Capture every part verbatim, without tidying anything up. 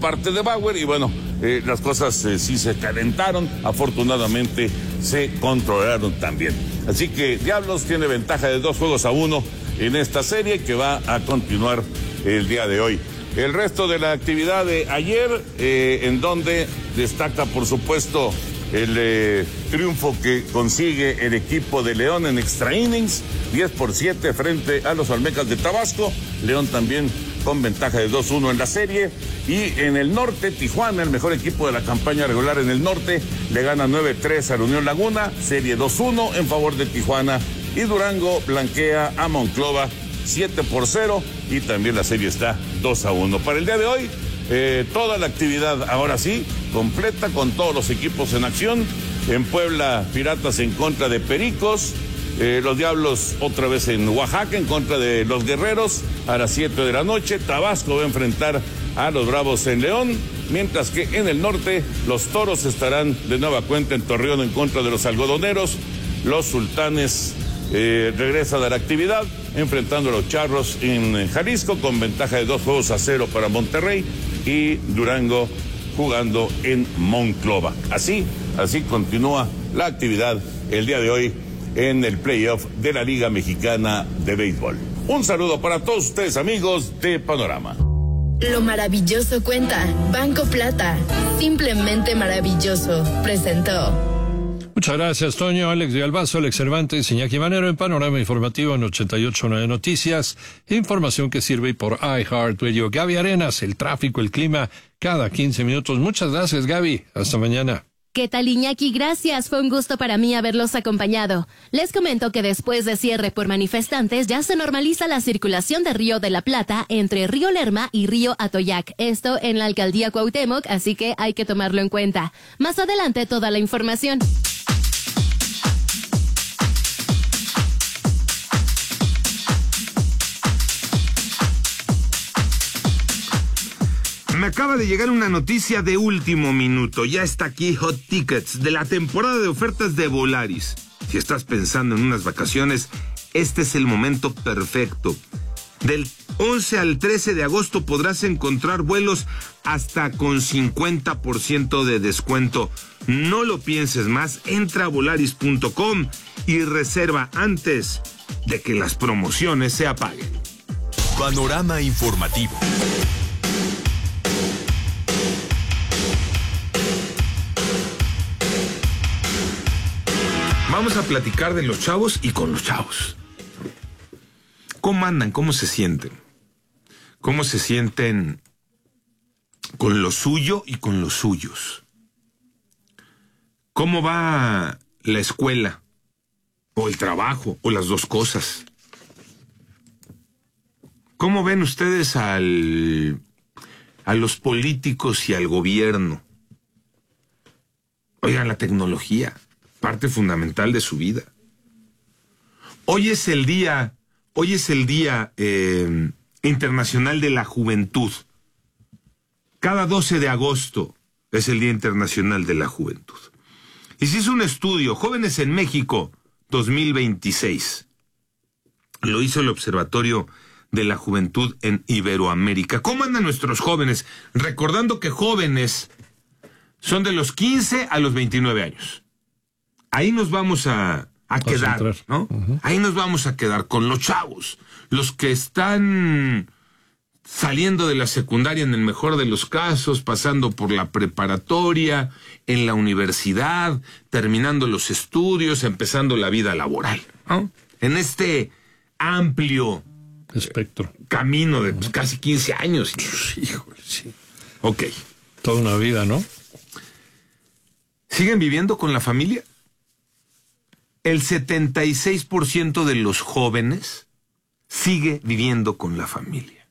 parte de Bauer, y bueno, eh, las cosas eh, sí se calentaron, afortunadamente se controlaron también. Así que Diablos tiene ventaja de dos juegos a uno en esta serie que va a continuar el día de hoy. El resto de la actividad de ayer, eh, en donde destaca por supuesto el eh, triunfo que consigue el equipo de León en extra innings, diez por siete frente a los Olmecas de Tabasco. León también con ventaja de dos uno en la serie. Y en el norte, Tijuana, el mejor equipo de la campaña regular en el norte, le gana nueve tres a la Unión Laguna, serie dos uno en favor de Tijuana. Y Durango blanquea a Monclova siete por cero, y también la serie está dos a uno. Para el día de hoy, eh, toda la actividad ahora sí, completa con todos los equipos en acción. En Puebla, Piratas en contra de Pericos. Eh, los Diablos otra vez en Oaxaca en contra de los Guerreros a las siete de la noche. Tabasco va a enfrentar a los Bravos en León, mientras que en el norte los Toros estarán de nueva cuenta en Torreón en contra de los Algodoneros. Los Sultanes eh, regresan a la actividad enfrentando a los Charros en Jalisco con ventaja de dos juegos a cero para Monterrey, y Durango jugando en Monclova. Así, así continúa la actividad el día de hoy en el playoff de la Liga Mexicana de Béisbol. Un saludo para todos ustedes, amigos de Panorama. Lo maravilloso cuenta. Banco Plata. Simplemente maravilloso. Presentó. Muchas gracias, Toño. Alex de Albazo, Alex Cervantes, Iñaki Manero en Panorama Informativo en ochenta y ocho punto nueve Noticias. Información que sirve por iHeartRadio. Gaby Arenas, el tráfico, el clima, cada quince minutos. Muchas gracias, Gaby. Hasta mañana. ¿Qué tal, Iñaki? Gracias, fue un gusto para mí haberlos acompañado. Les comento que después de cierre por manifestantes ya se normaliza la circulación de Río de la Plata entre Río Lerma y Río Atoyac. Esto en la alcaldía Cuauhtémoc, así que hay que tomarlo en cuenta. Más adelante toda la información. Me acaba de llegar una noticia de último minuto. Ya está aquí Hot Tickets de la temporada de ofertas de Volaris. Si estás pensando en unas vacaciones, este es el momento perfecto. Del once al trece de agosto podrás encontrar vuelos hasta con cincuenta por ciento de descuento. No lo pienses más, entra a volaris punto com y reserva antes de que las promociones se apaguen. Panorama informativo. Vamos a platicar de los chavos y con los chavos. ¿Cómo andan? ¿Cómo se sienten? ¿Cómo se sienten con lo suyo y con los suyos? ¿Cómo va la escuela? ¿O el trabajo? ¿O las dos cosas? ¿Cómo ven ustedes al, a los políticos y al gobierno? Oigan, la tecnología, parte fundamental de su vida. Hoy es el día, hoy es el día eh, internacional de la juventud. Cada doce de agosto es el Día Internacional de la Juventud. Y se hizo un estudio, Jóvenes en México dos mil veintiséis. Lo hizo el Observatorio de la Juventud en Iberoamérica. ¿Cómo andan nuestros jóvenes? Recordando que jóvenes son de los quince a los veintinueve años. Ahí nos vamos a, a quedar, ¿no? Uh-huh. Ahí nos vamos a quedar con los chavos, los que están saliendo de la secundaria en el mejor de los casos, pasando por la preparatoria, en la universidad, terminando los estudios, empezando la vida laboral, ¿no? En este amplio espectro, camino de pues, casi quince años. Híjole, sí. Ok. Toda una vida, ¿no? ¿Siguen viviendo con la familia? El setenta y seis por ciento de los jóvenes sigue viviendo con la familia.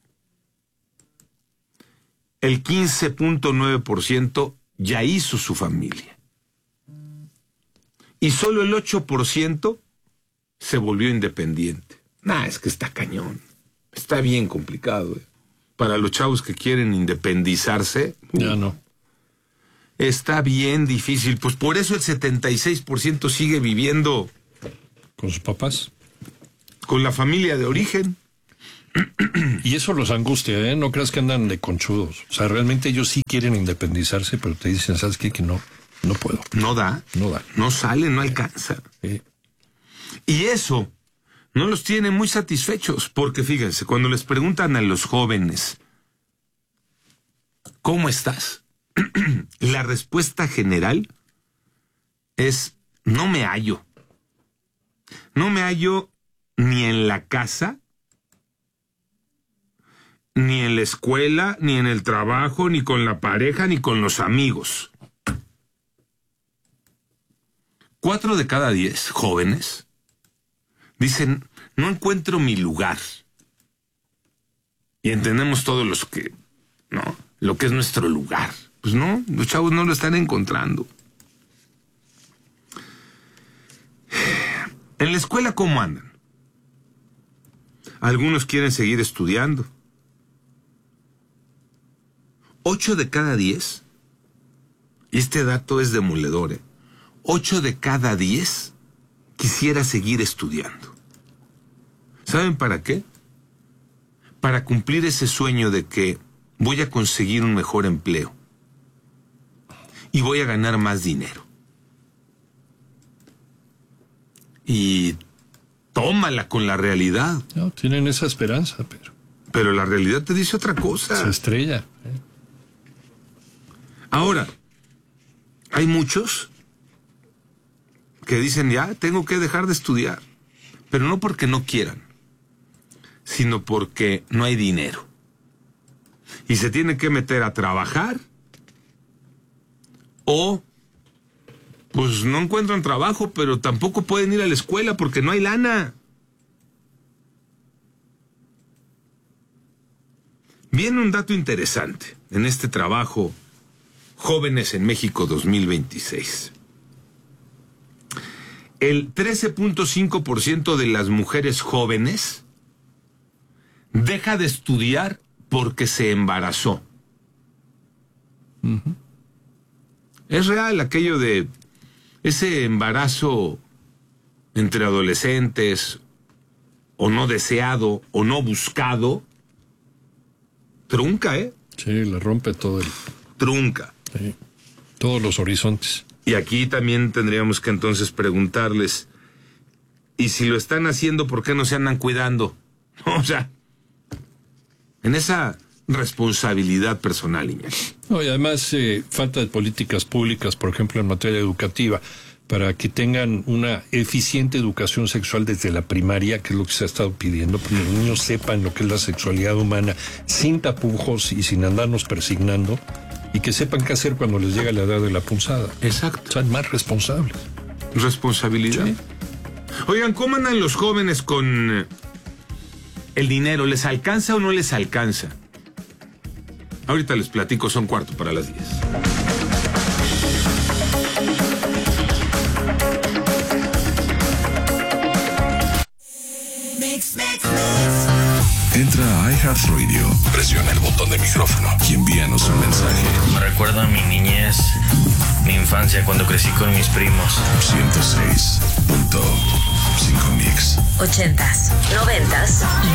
El quince punto nueve por ciento ya hizo su familia. Y solo el ocho por ciento se volvió independiente. Nah, es que está cañón. Está bien complicado, ¿eh? Para los chavos que quieren independizarse. Ya no. Está bien difícil, pues por eso el setenta y seis por ciento sigue viviendo con sus papás, con la familia de origen. Y eso los angustia, ¿eh? No creas que andan de conchudos. O sea, realmente ellos sí quieren independizarse, pero te dicen, ¿sabes qué? Que no, no puedo. No da. No da. No sale, no alcanza. Sí. Y eso no los tiene muy satisfechos, porque fíjense, cuando les preguntan a los jóvenes, ¿cómo estás? La respuesta general es, no me hallo. No me hallo ni en la casa, ni en la escuela, ni en el trabajo, ni con la pareja, ni con los amigos. Cuatro de cada diez jóvenes dicen, no encuentro mi lugar. Y entendemos todos los que, ¿no? Lo que es nuestro lugar. Pues no, los chavos no lo están encontrando. En la escuela, ¿cómo andan? Algunos quieren seguir estudiando. Ocho de cada diez, y este dato es demoledor, ¿eh? Ocho de cada diez quisiera seguir estudiando. ¿Saben para qué? Para cumplir ese sueño de que voy a conseguir un mejor empleo y voy a ganar más dinero. Y tómala con la realidad. No, tienen esa esperanza, pero... Pero la realidad te dice otra cosa. Se estrella. ¿eh? Ahora, hay muchos que dicen, ya, tengo que dejar de estudiar. Pero no porque no quieran, sino porque no hay dinero. Y se tiene que meter a trabajar o... pues no encuentran trabajo, pero tampoco pueden ir a la escuela porque no hay lana. Viene un dato interesante en este trabajo Jóvenes en México dos mil veintiséis. El trece punto cinco por ciento de las mujeres jóvenes deja de estudiar porque se embarazó. Uh-huh. Es real aquello de ese embarazo entre adolescentes, o no deseado, o no buscado, trunca, ¿eh? Sí, le rompe todo el... Trunca. Sí, todos los horizontes. Y aquí también tendríamos que entonces preguntarles, ¿y si lo están haciendo, por qué no se andan cuidando? O sea, en esa responsabilidad personal, Iñaki. No, y además eh, falta de políticas públicas, por ejemplo, en materia educativa, para que tengan una eficiente educación sexual desde la primaria, que es lo que se ha estado pidiendo, para que los niños sepan lo que es la sexualidad humana, sin tapujos y sin andarnos persignando, y que sepan qué hacer cuando les llega la edad de la punzada. Exacto. Sean más responsables. Responsabilidad. Sí. Oigan, ¿cómo andan los jóvenes con el dinero? ¿Les alcanza o no les alcanza? Ahorita les platico, son cuarto para las diez. Entra a iHeartRadio, presiona el botón de micrófono y envíanos un mensaje. Me recuerda a mi niñez, mi infancia cuando crecí con mis primos. ciento seis punto cinco Mix. Ochentas, noventas y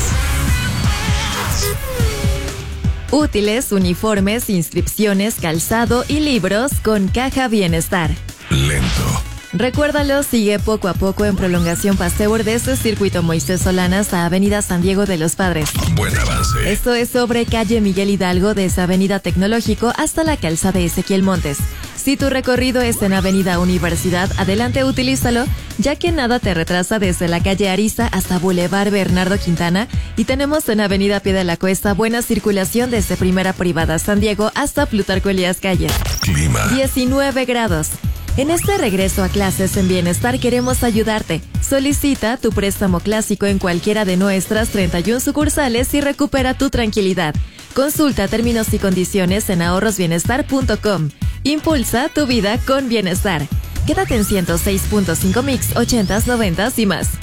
más. Útiles, uniformes, inscripciones, calzado y libros con Caja Bienestar. Lento. Recuérdalo, sigue poco a poco en prolongación Pasteur desde Circuito Moisés Solanas a Avenida San Diego de los Padres. Buen avance. Esto es sobre calle Miguel Hidalgo desde Avenida Tecnológico hasta la calzada Ezequiel Montes. Si tu recorrido es en Avenida Universidad, adelante utilízalo, ya que nada te retrasa desde la calle Ariza hasta Boulevard Bernardo Quintana, y tenemos en Avenida Pie de la Cuesta buena circulación desde Primera Privada San Diego hasta Plutarco Elías Calles. Clima. diecinueve grados. En este regreso a clases en Bienestar queremos ayudarte. Solicita tu préstamo clásico en cualquiera de nuestras treinta y una sucursales y recupera tu tranquilidad. Consulta términos y condiciones en ahorros bienestar punto com. Impulsa tu vida con Bienestar. Quédate en ciento seis punto cinco Mix, ochentas, noventas y más.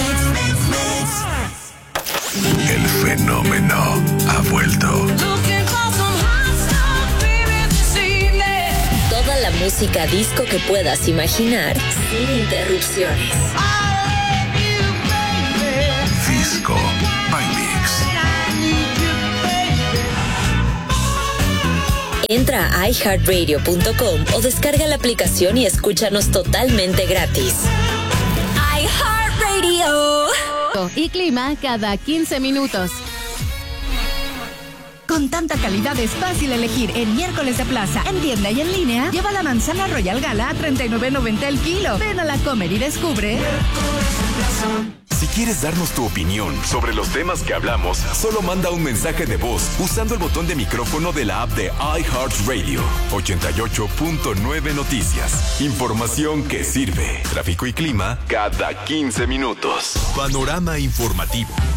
El fenómeno ha vuelto. Toda la música disco que puedas imaginar sin interrupciones. Disco by Mix. Entra a i heart radio punto com o descarga la aplicación y escúchanos totalmente gratis. iHeartRadio. Y clima cada quince minutos. Con tanta calidad es fácil elegir en miércoles de plaza, en tienda y en línea. Lleva la manzana Royal Gala a treinta y nueve noventa el kilo. Ven a la Comer y descubre. Si quieres darnos tu opinión sobre los temas que hablamos, solo manda un mensaje de voz usando el botón de micrófono de la app de iHeartRadio. ochenta y ocho punto nueve Noticias. Información que sirve. Tráfico y clima cada quince minutos. Panorama informativo.